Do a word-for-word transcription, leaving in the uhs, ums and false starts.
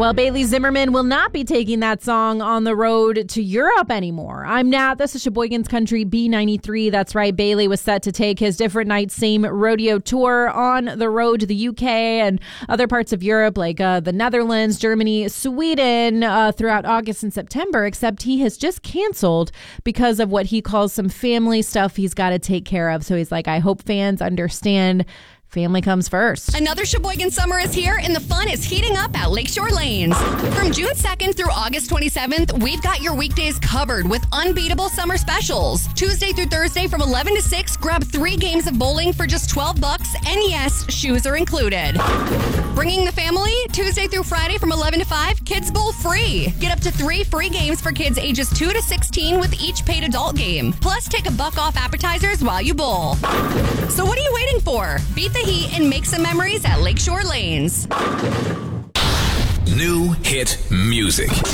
Well, Bailey Zimmerman will not be taking that song on the road to Europe anymore. I'm Nat. This is Sheboygan's Country B ninety-three. That's right. Bailey was set to take his Different Nights Same Rodeo tour on the road to the U K and other parts of Europe like uh, the Netherlands, Germany, Sweden uh, throughout August and September, except he has just canceled because of what he calls some family stuff he's got to take care of. So he's like, I hope fans understand. Family comes first. Another Sheboygan summer is here, and the fun is heating up at Lakeshore Lanes. From June second through August twenty-seventh, we've got your weekdays covered with unbeatable summer specials. Tuesday through Thursday from eleven to six, grab three games of bowling for just twelve bucks, and yes, shoes are included. Bringing the family, Tuesday through Friday from eleven to five, Kids Bowl free. Get up to three free games for kids ages two to sixteen with each paid adult game. Plus, take a buck off appetizers while you bowl. So what are you waiting for? Beat the heat and make some memories at Lakeshore Lanes. New hit music.